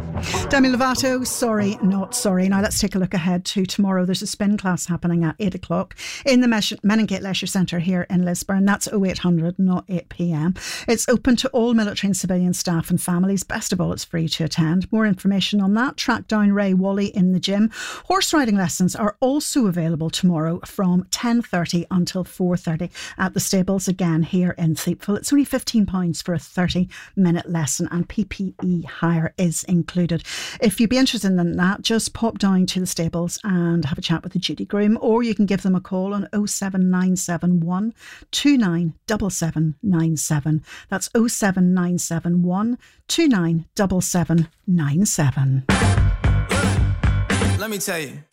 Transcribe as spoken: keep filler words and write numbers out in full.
Demi Lovato, Sorry Not Sorry. Now let's take a look ahead to tomorrow. There's a spin class happening at eight o'clock in the Meningate Leisure Centre here in Lisburn. That's oh eight hundred, not eight p.m. It's open to all military and civilian staff and families. Best of all, it's free to attend. More information on that, track down Ray Wally in the gym. Horse riding lessons are also available tomorrow from ten thirty until four thirty at the stables again here in Thiepval. It's only fifteen pounds for a thirty minute lesson and P P E hire is included. If you'd be interested in that, just pop down to the stables and have a chat with the duty groom, or you can give them a call on oh seven nine seven one two nine seven seven nine seven. That's oh seven nine seven one two nine seven seven nine seven. Let me tell you.